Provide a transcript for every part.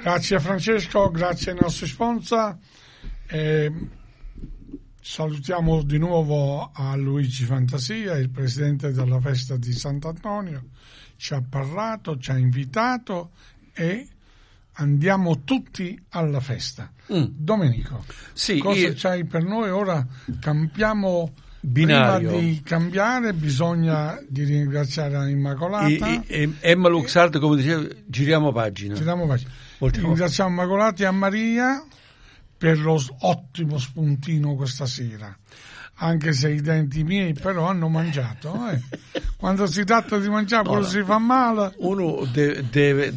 Grazie Francesco, grazie ai nostri sponsor. Salutiamo di nuovo a Luigi Fantasia, il presidente della festa di Sant'Antonio. Ci ha parlato, ci ha invitato e andiamo tutti alla festa. Domenico, sì, cosa c'hai per noi? Ora cambiamo binario. Prima di cambiare bisogna di ringraziare a Immacolata. Emma Luxardo, come diceva, giriamo pagina. Ringraziamo Immacolata e a Maria per lo ottimo spuntino questa sera, anche se i denti miei però hanno mangiato. Quando si tratta di mangiare quello si fa male. Uno deve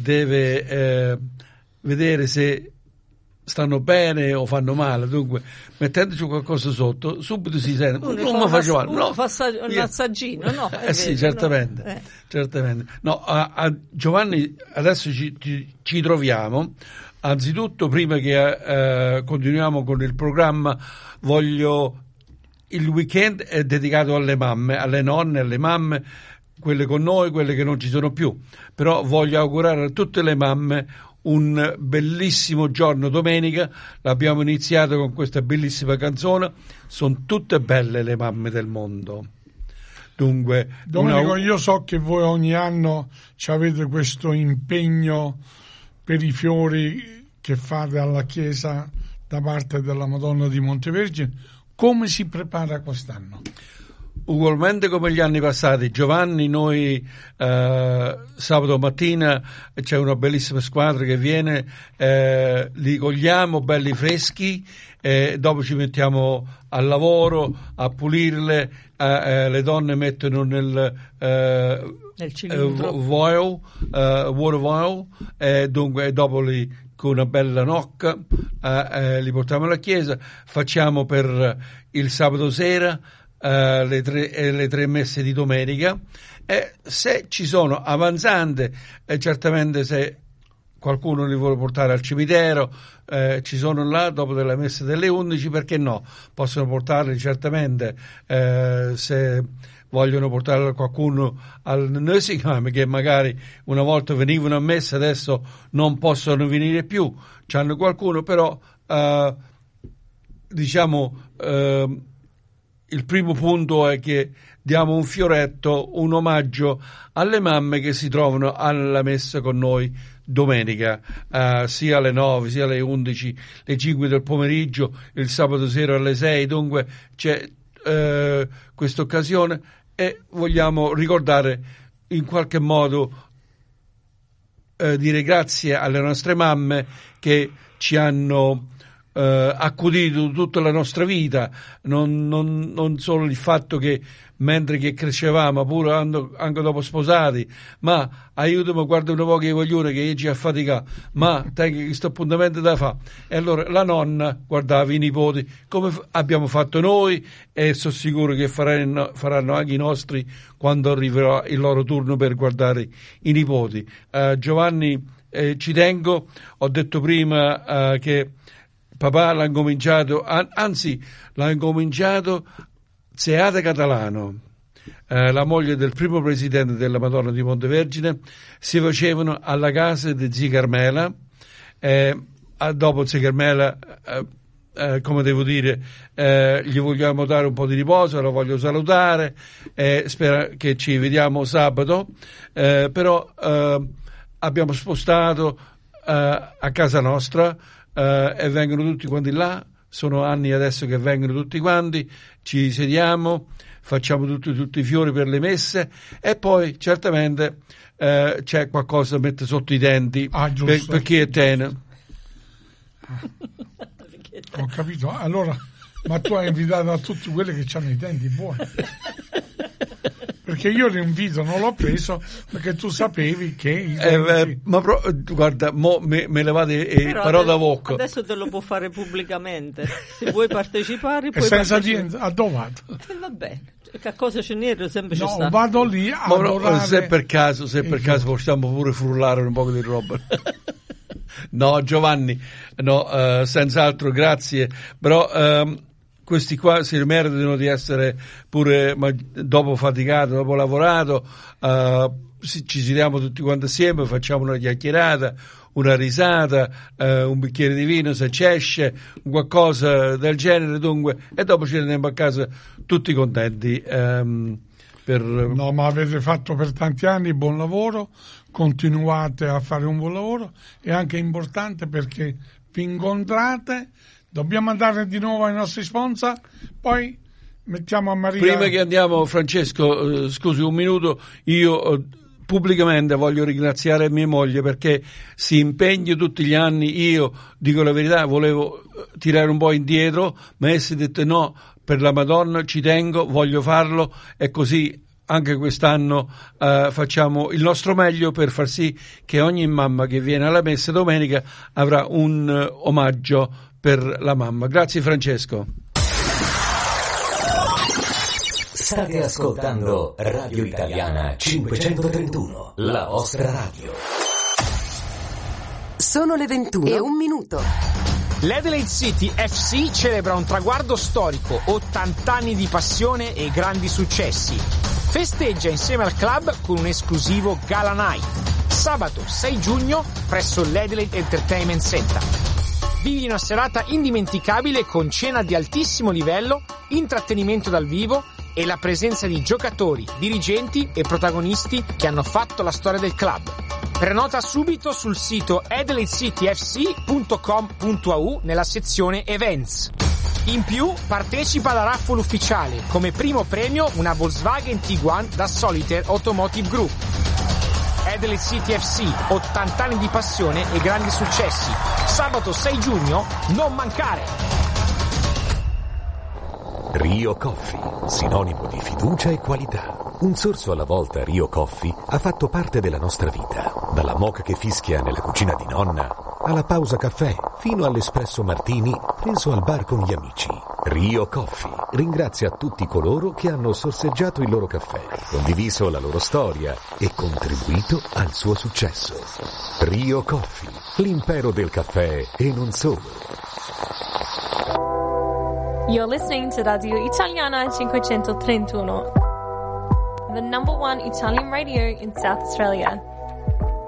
vedere se stanno bene o fanno male, dunque mettendoci qualcosa sotto subito si sente non mi faccio male, uno fa un assaggino, no? Sì, certamente, no? Certamente. No, a Giovanni adesso ci troviamo. Anzitutto, prima che continuiamo con il programma, il weekend è dedicato alle mamme, alle nonne, alle mamme, quelle con noi, quelle che non ci sono più, però voglio augurare a tutte le mamme un bellissimo giorno domenica. L'abbiamo iniziato con questa bellissima canzone, sono tutte belle le mamme del mondo. Dunque, Domenico, io so che voi ogni anno avete questo impegno per i fiori che fate alla chiesa da parte della Madonna di Montevergine. Come si prepara quest'anno? Ugualmente come gli anni passati, Giovanni, noi sabato mattina c'è una bellissima squadra che viene, li cogliamo belli freschi, dopo ci mettiamo al lavoro a pulirle, le donne mettono nel water vial, dunque dopo con una bella nocca li portiamo alla chiesa, facciamo per il sabato sera le tre messe di domenica, e se ci sono avanzande, certamente se qualcuno li vuole portare al cimitero, ci sono là dopo della messa delle 11, perché no, possono portarli certamente, se vogliono portare qualcuno al nursing home, che magari una volta venivano a messa, adesso non possono venire più, c'hanno qualcuno, però il primo punto è che diamo un fioretto, un omaggio alle mamme che si trovano alla messa con noi domenica, sia alle 9, sia alle 11, le 5 del pomeriggio, il sabato sera alle 6, dunque c'è questa occasione e vogliamo ricordare in qualche modo, dire grazie alle nostre mamme che ci hanno accudito tutta la nostra vita, non solo il fatto che mentre che crescevamo, pure anche dopo sposati, ma aiutami, guarda un po' che voglio che io ci affaticare, ma tengo questo appuntamento da fare. E allora la nonna guardava i nipoti come abbiamo fatto noi, e sono sicuro che faranno anche i nostri quando arriverà il loro turno per guardare i nipoti. Giovanni, ci tengo, ho detto prima che papà l'ha incominciato, l'ha incominciato Seata Catalano, la moglie del primo presidente della Madonna di Montevergine, si facevano alla casa di zia Carmela, dopo zia Carmela, come devo dire, gli vogliamo dare un po' di riposo, la voglio salutare, spero che ci vediamo sabato, però abbiamo spostato a casa nostra, e vengono tutti quanti là, sono anni adesso che vengono tutti quanti, ci sediamo, facciamo tutti i fiori per le messe, e poi certamente c'è qualcosa da mettere sotto i denti per chi è tene. Ho capito, allora, ma tu hai invitato a tutti quelli che hanno i denti buoni, perché io l'invito non l'ho preso perché tu sapevi che guarda, me levate parole da bocca. Adesso te lo può fare pubblicamente, se vuoi partecipare puoi senza partecipare. A dove vado? Va bene, che cosa ce n'è, sempre ci sta. Vado lì a adorare. Se per caso possiamo pure frullare un po' di roba. No, Giovanni, no, senz'altro grazie, però questi qua si meritano di essere pure dopo faticato, dopo lavorato, ci sediamo tutti quanti assieme, facciamo una chiacchierata, una risata, un bicchiere di vino se c'esce, qualcosa del genere, dunque, e dopo ci andiamo a casa tutti contenti. No, ma avete fatto per tanti anni buon lavoro, continuate a fare un buon lavoro, è anche importante perché vi incontrate. Dobbiamo andare di nuovo ai nostri sponsor, poi mettiamo a Maria. Prima che andiamo, Francesco, scusi un minuto, io pubblicamente voglio ringraziare mia moglie perché si impegna tutti gli anni. Io dico la verità, volevo tirare un po' indietro, ma essi detto no, per la Madonna ci tengo, voglio farlo, e così anche quest'anno facciamo il nostro meglio per far sì che ogni mamma che viene alla messa domenica avrà un omaggio per la mamma. Grazie Francesco. State ascoltando Radio Italiana 531, la vostra radio. Sono le 21:01. L'Adelaide City FC celebra un traguardo storico, 80 anni di passione e grandi successi. Festeggia insieme al club con un esclusivo Gala Night, sabato 6 giugno presso l'Adelaide Entertainment Center. Vivi una serata indimenticabile con cena di altissimo livello, intrattenimento dal vivo e la presenza di giocatori, dirigenti e protagonisti che hanno fatto la storia del club. Prenota subito sul sito adelaidecityfc.com.au nella sezione Events. In più partecipa alla raffle ufficiale, come primo premio una Volkswagen Tiguan da Solitaire Automotive Group. Adelaide City FC, 80 anni di passione e grandi successi. Sabato 6 giugno, non mancare! Rio Coffee, sinonimo di fiducia e qualità. Un sorso alla volta Rio Coffee ha fatto parte della nostra vita. Dalla moka che fischia nella cucina di nonna, alla pausa caffè, fino all'espresso martini preso al bar con gli amici. Rio Coffee ringrazia tutti coloro che hanno sorseggiato il loro caffè, condiviso la loro storia e contribuito al suo successo. Rio Coffee, l'impero del caffè e non solo. You're listening to Radio Italiana 531, the #1 Italian radio in South Australia.